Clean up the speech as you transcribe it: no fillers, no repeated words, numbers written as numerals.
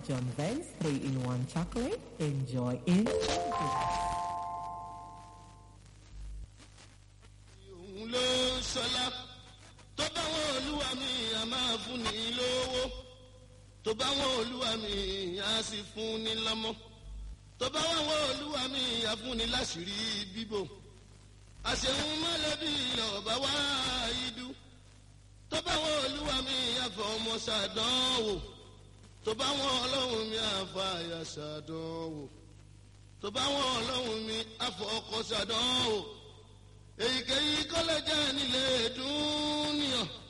John Vance 3-in-1 chocolate. Enjoy instantly. tó bá wọn olúwa mi a máa fún ni lówó tó bá wọn olúwa mi a sì fún ni lọ́mọ tó bá wọn olúwa mi a fún ni láṣìírí bíbò àṣehun mọ́lẹ́bí ọ̀bá wá idú tó bá wọn olúwa mi a fọ ọmọ ṣàdánwò tó bá wọn ọlọ́run mi a fọ àyà ṣàdánwò tó bá wọn ọlọ́run mi a fọ ọkọ ṣàdánwò èyíkéyìí kọ́lẹ́jà nílé dúníyàn.